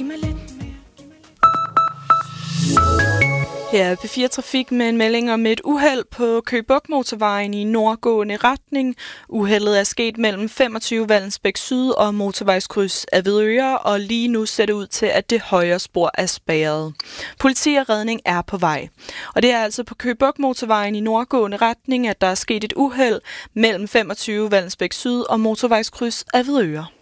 giv mig lidt mere. Her er P4 Trafik med en melding om et uheld på Køge Bugt Motorvejen i nordgående retning. Uheldet er sket mellem 25 Vallensbæk Syd og motorvejskryds af Hvidøre, og lige nu ser det ud til, at det højre spor er spærret. Politi og redning er på vej. Og det er altså på Køge Bugt Motorvejen i nordgående retning, at der er sket et uheld mellem 25 Vallensbæk Syd og motorvejskryds af Hvidøre.